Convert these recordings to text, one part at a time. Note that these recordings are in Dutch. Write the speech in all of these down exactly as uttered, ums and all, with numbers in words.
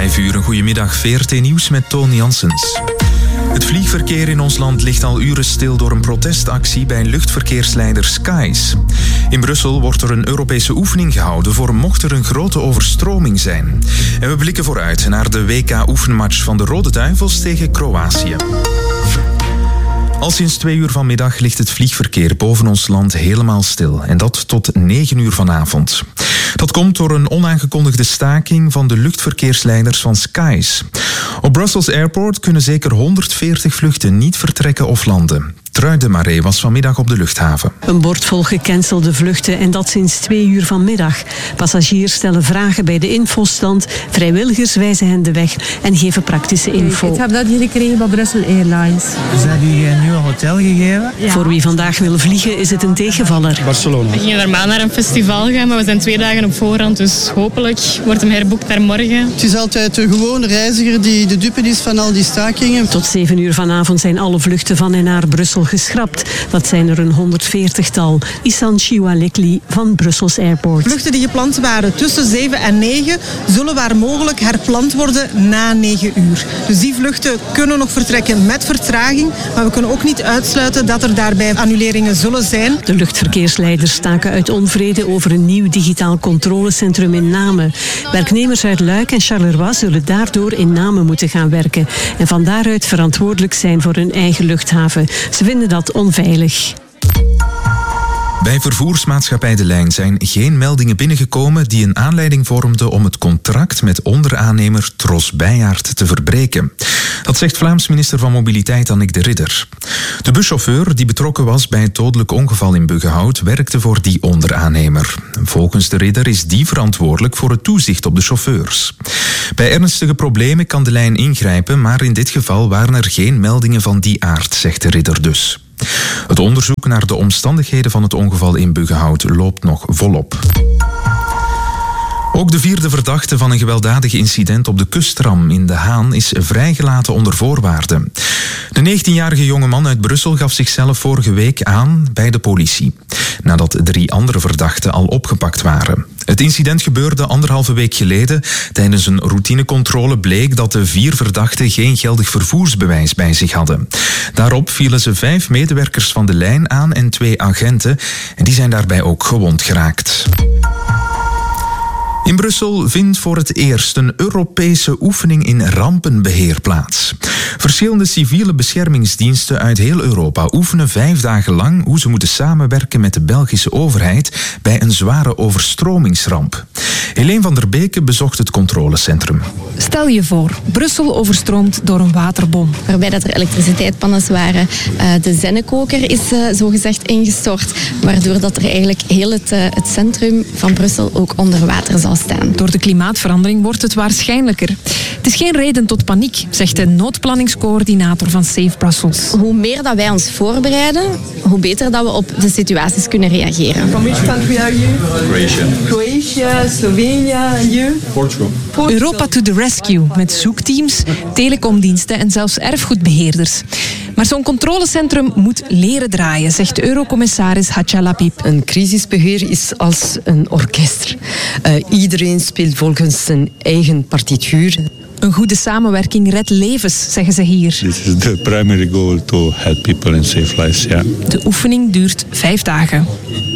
Vijf uur, een goedemiddag. V R T Nieuws met Toon Janssens. Het vliegverkeer in ons land ligt al uren stil door een protestactie bij luchtverkeersleider Skies. In Brussel wordt er een Europese oefening gehouden voor mocht er een grote overstroming zijn. En we blikken vooruit naar de W K-oefenmatch van de Rode Duivels tegen Kroatië. Al sinds twee uur vanmiddag ligt het vliegverkeer boven ons land helemaal stil. En dat tot negen uur vanavond. Dat komt door een onaangekondigde staking van de luchtverkeersleiders van Skies. Op Brussels Airport kunnen zeker honderdveertig vluchten niet vertrekken of landen. Trui de Marais was vanmiddag op de luchthaven. Een bord vol gecancelde vluchten en dat sinds twee uur vanmiddag. Passagiers stellen vragen bij de infostand, vrijwilligers wijzen hen de weg en geven praktische info. Ik heb dat hier gekregen bij Brussels Airlines. Ze hebben u nu een hotel gegeven? Ja. Voor wie vandaag wil vliegen is het een tegenvaller. Barcelona. We gingen normaal naar een festival gaan, maar we zijn twee dagen op voorhand, dus hopelijk wordt hem herboekt naar morgen. Het is altijd de gewone reiziger die de dupe is van al die stakingen. Tot zeven uur vanavond zijn alle vluchten van en naar Brussel geschrapt. Dat zijn er een honderdveertigtal. Isan Chiwalekli van Brussels Airport. Vluchten die gepland waren tussen zeven en negen zullen waar mogelijk herpland worden na negen uur. Dus die vluchten kunnen nog vertrekken met vertraging, maar we kunnen ook niet uitsluiten dat er daarbij annuleringen zullen zijn. De luchtverkeersleiders staken uit onvrede over een nieuw digitaal controlecentrum in Namen. Werknemers uit Luik en Charleroi zullen daardoor in Namen moeten gaan werken en van daaruit verantwoordelijk zijn voor hun eigen luchthaven. Ze vinden dat onveilig. Bij vervoersmaatschappij De Lijn zijn geen meldingen binnengekomen die een aanleiding vormden om het contract met onderaannemer Tros Bijyaert te verbreken. Dat zegt Vlaams minister van Mobiliteit Annick de Ridder. De buschauffeur die betrokken was bij het dodelijk ongeval in Buggenhout werkte voor die onderaannemer. Volgens de Ridder is die verantwoordelijk voor het toezicht op de chauffeurs. Bij ernstige problemen kan De Lijn ingrijpen, maar in dit geval waren er geen meldingen van die aard, zegt de Ridder dus. Het onderzoek naar de omstandigheden van het ongeval in Buggenhout loopt nog volop. Ook de vierde verdachte van een gewelddadig incident op de kustram in De Haan is vrijgelaten onder voorwaarden. De negentienjarige jongeman uit Brussel gaf zichzelf vorige week aan bij de politie, nadat drie andere verdachten al opgepakt waren. Het incident gebeurde anderhalve week geleden. Tijdens een routinecontrole bleek dat de vier verdachten geen geldig vervoersbewijs bij zich hadden. Daarop vielen ze vijf medewerkers van De Lijn aan en twee agenten. En die zijn daarbij ook gewond geraakt. In Brussel vindt voor het eerst een Europese oefening in rampenbeheer plaats. Verschillende civiele beschermingsdiensten uit heel Europa oefenen vijf dagen lang hoe ze moeten samenwerken met de Belgische overheid bij een zware overstromingsramp. Helene van der Beke bezocht het controlecentrum. Stel je voor, Brussel overstroomt door een waterbom. Waarbij dat er elektriciteitspannen waren. De zennekoker is zogezegd ingestort, waardoor dat er eigenlijk heel het, het centrum van Brussel ook onder water zal staan. Door de klimaatverandering wordt het waarschijnlijker. Het is geen reden tot paniek, zegt de noodplanningscoördinator van Safe Brussels. Hoe meer dat wij ons voorbereiden, hoe beter dat we op de situaties kunnen reageren. From which country are you? Croatia. Croatia, Slovenia, and you? Portugal. Europa to the rescue, met zoekteams, telecomdiensten en zelfs erfgoedbeheerders. Maar zo'n controlecentrum moet leren draaien, zegt Eurocommissaris Hadja Lapid. Een crisisbeheer is als een orkest. Uh, iedereen speelt volgens zijn eigen partituur. Een goede samenwerking redt levens, zeggen ze hier. This is the primary goal to help people and save lives. Yeah. De oefening duurt vijf dagen.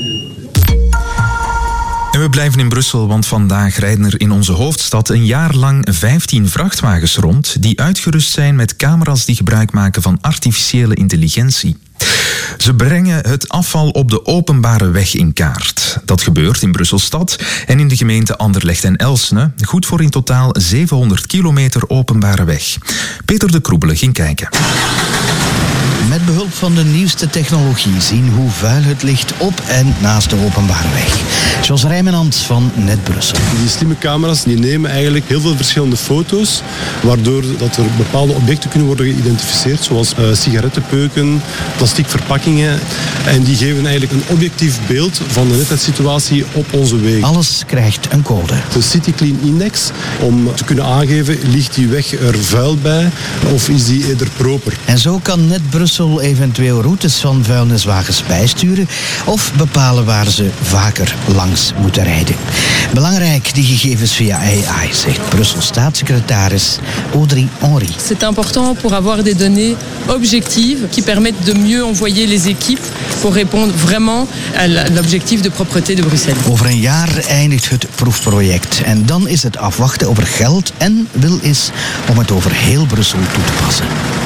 En we blijven in Brussel, want vandaag rijden er in onze hoofdstad een jaar lang vijftien vrachtwagens rond die uitgerust zijn met camera's die gebruik maken van artificiële intelligentie. Ze brengen het afval op de openbare weg in kaart. Dat gebeurt in Brussel-stad en in de gemeenten Anderlecht en Elsene. Goed voor in totaal zevenhonderd kilometer openbare weg. Peter de Kroebele ging kijken. Met behulp van de nieuwste technologie zien hoe vuil het ligt op en naast de openbare weg. Jos Rijmenand van Net Brussel. Die slimme camera's die nemen eigenlijk heel veel verschillende foto's, waardoor dat er bepaalde objecten kunnen worden geïdentificeerd, zoals uh, sigarettenpeuken, plastic verpakkingen. En die geven eigenlijk een objectief beeld van de netwerksituatie op onze wegen. Alles krijgt een code. De City Clean Index, om te kunnen aangeven, ligt die weg er vuil bij of is die eerder proper. En zo kan Net Brussel Brussel eventueel routes van vuilniswagens bijsturen of bepalen waar ze vaker langs moeten rijden. Belangrijk, die gegevens via A I, zegt Brussel staatssecretaris Audrey Henry. C'est important pour avoir des données objectives qui permettent de mieux envoyer les équipes pour répondre vraiment à l'objectif de propreté de Bruxelles. Over een jaar eindigt het proefproject en dan is het afwachten of er geld en wil is om het over heel Brussel toe te passen.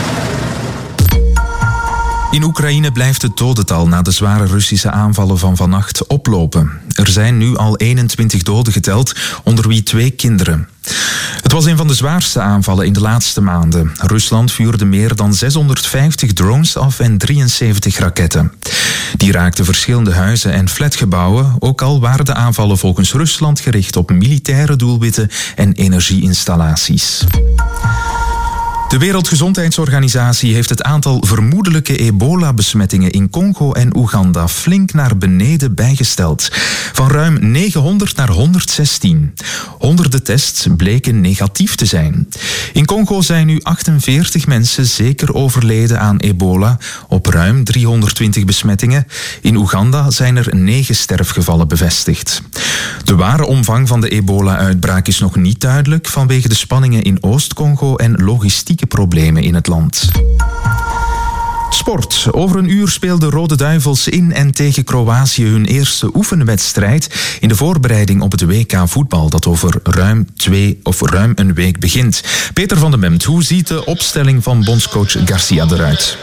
In Oekraïne blijft het dodental na de zware Russische aanvallen van vannacht oplopen. Er zijn nu al eenentwintig doden geteld, onder wie twee kinderen. Het was een van de zwaarste aanvallen in de laatste maanden. Rusland vuurde meer dan zeshonderdvijftig drones af en drieënzeventig raketten. Die raakten verschillende huizen en flatgebouwen, ook al waren de aanvallen volgens Rusland gericht op militaire doelwitten en energieinstallaties. De Wereldgezondheidsorganisatie heeft het aantal vermoedelijke ebola-besmettingen in Congo en Oeganda flink naar beneden bijgesteld. Van ruim negenhonderd naar honderdzestien. Honderden tests bleken negatief te zijn. In Congo zijn nu achtenveertig mensen zeker overleden aan ebola, op ruim driehonderdtwintig besmettingen. In Oeganda zijn er negen sterfgevallen bevestigd. De ware omvang van de ebola-uitbraak is nog niet duidelijk vanwege de spanningen in Oost-Congo en logistieke problemen in het land. Sport. Over een uur speelden Rode Duivels in en tegen Kroatië hun eerste oefenwedstrijd in de voorbereiding op het W K voetbal dat over ruim twee of ruim een week begint. Peter van den Bemt, hoe ziet de opstelling van bondscoach Garcia eruit?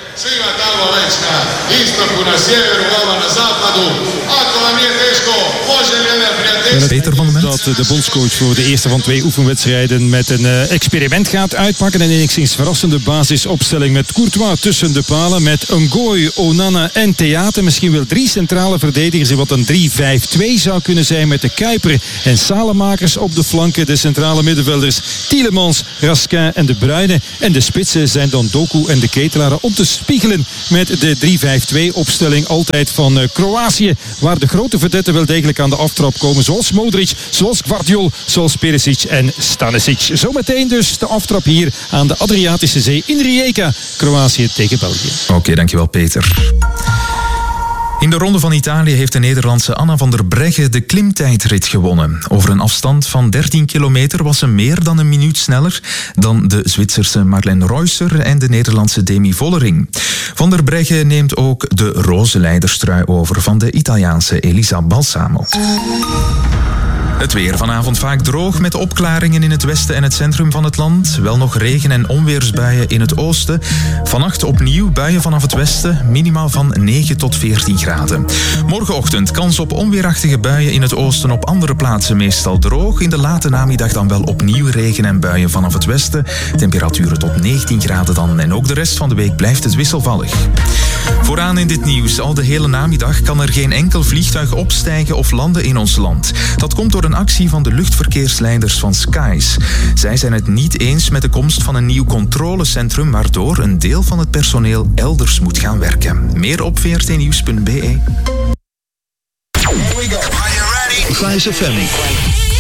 Peter van den Bemt. Dat de bondscoach voor de eerste van twee oefenwedstrijden met een uh, experiment gaat uitpakken. Een enigszins verrassende basisopstelling met Courtois tussen de palen. Met Ngoy, Onana en Theater. Misschien wel drie centrale verdedigers in wat een drie vijf twee zou kunnen zijn. Met de Kuiper en Salemakers op de flanken. De centrale middenvelders Tielemans, Raskin en De Bruyne. En de spitsen zijn dan Doku en de Ketelaar om te spiegelen met de drie vijf twee opstelling altijd van uh, Kroatië. Waar de grote verdetten wel degelijk aan de aftrap komen. Zoals Modric, zoals Gvardiol, zoals Perisic en Stanisic. Zometeen dus de aftrap hier aan de Adriatische Zee in Rijeka. Kroatië tegen België. Oké, okay, dankjewel Peter. In de Ronde van Italië heeft de Nederlandse Anna van der Breggen de klimtijdrit gewonnen. Over een afstand van dertien kilometer was ze meer dan een minuut sneller dan de Zwitserse Marlene Reusser en de Nederlandse Demi Vollering. Van der Breggen neemt ook de roze leiderstrui over van de Italiaanse Elisa Balsamo. Het weer vanavond vaak droog met opklaringen in het westen en het centrum van het land. Wel nog regen- en onweersbuien in het oosten. Vannacht opnieuw buien vanaf het westen, minimaal van negen tot veertien graden. Morgenochtend kans op onweerachtige buien in het oosten, op andere plaatsen meestal droog. In de late namiddag dan wel opnieuw regen en buien vanaf het westen. Temperaturen tot negentien graden dan. En ook de rest van de week blijft het wisselvallig. Vooraan in dit nieuws. Al de hele namiddag kan er geen enkel vliegtuig opstijgen of landen in ons land. Dat komt door een actie van de luchtverkeersleiders van Skies. Zij zijn het niet eens met de komst van een nieuw controlecentrum, waardoor een deel van het personeel elders moet gaan werken. Meer op v r t nieuws punt b e. Fly F M.